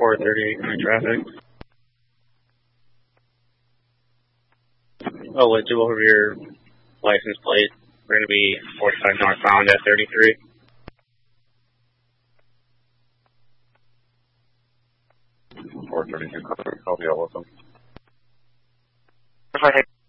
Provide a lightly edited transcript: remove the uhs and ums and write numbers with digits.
438 in traffic. Eligible for your license plate. We're going to be 45 northbound at 33. Copy, I'll listen. If I